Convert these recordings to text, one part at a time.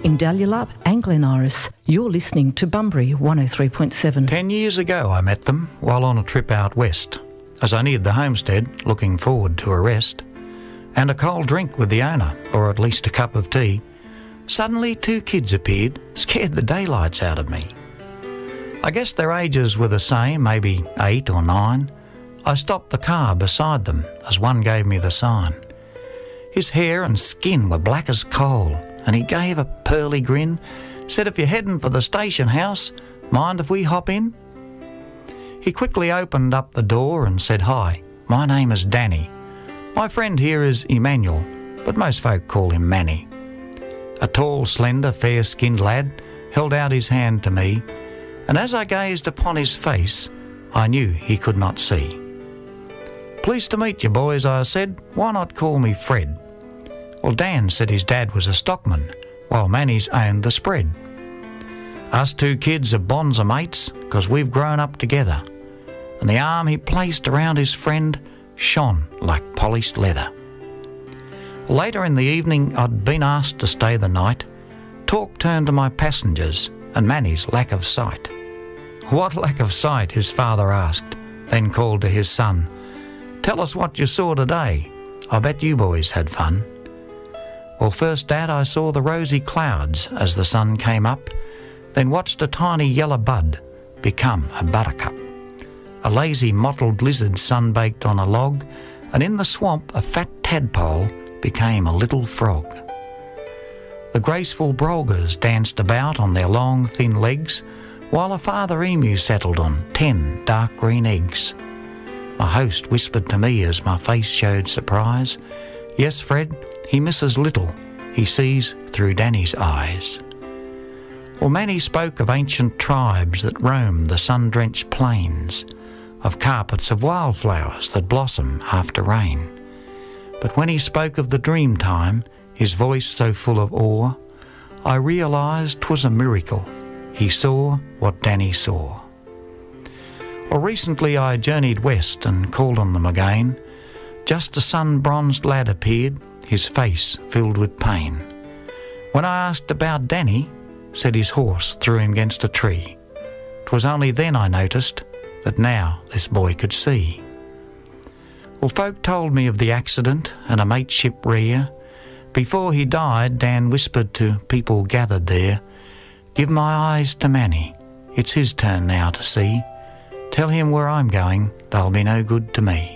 In Dalyellup and Glen Iris, you're listening to Bunbury 103.7. 10 years ago I met them while on a trip out west, as I neared the homestead looking forward to a rest and a cold drink with the owner, or at least a cup of tea. Suddenly 2 kids appeared, scared the daylights out of me. I guess their ages were the same, maybe 8 or 9. I stopped the car beside them as one gave me the sign. His hair and skin were black as coal, and he gave a pearly grin, said, "If you're heading for the station house, mind if we hop in?" He quickly opened up the door and said, "Hi, my name is Danny. My friend here is Emmanuel, but most folk call him Manny." A tall, slender, fair-skinned lad held out his hand to me, and as I gazed upon his face, I knew he could not see. "Pleased to meet you, boys," I said. "Why not call me Fred?" Well, Dan said his dad was a stockman, while Manny's owned the spread. Us 2 kids are bonds of mates, 'cause we've grown up together, and the arm he placed around his friend shone like polished leather. Later in the evening, I'd been asked to stay the night. Talk turned to my passengers and Manny's lack of sight. "What lack of sight?" his father asked, then called to his son. "Tell us what you saw today. I bet you boys had fun." Well, first, Dad, I saw the rosy clouds as the sun came up, then watched a tiny yellow bud become a buttercup. A lazy mottled lizard sunbaked on a log, and in the swamp a fat tadpole became a little frog. The graceful brolgas danced about on their long, thin legs, while a father emu settled on 10 dark green eggs. My host whispered to me as my face showed surprise, "Yes, Fred, he misses little. He sees through Danny's eyes." Well, Manny spoke of ancient tribes that roam the sun-drenched plains, of carpets of wildflowers that blossom after rain. But when he spoke of the dream time, his voice so full of awe, I realised 'twas a miracle. He saw what Danny saw. Well, recently I journeyed west and called on them again. Just a sun-bronzed lad appeared, his face filled with pain. When I asked about Danny, said his horse threw him against a tree. 'Twas only then I noticed that now this boy could see. Well, folk told me of the accident and a mateship rare. Before he died, Dan whispered to people gathered there, "Give my eyes to Manny, it's his turn now to see. Tell him where I'm going, they'll be no good to me."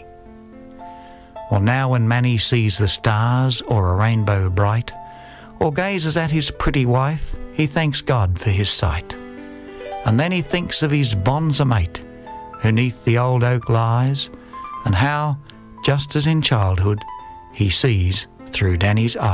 Well, now when Manny sees the stars or a rainbow bright, or gazes at his pretty wife, he thanks God for his sight. And then he thinks of his bonza mate, who 'neath the old oak lies, and how, just as in childhood, he sees through Danny's eyes.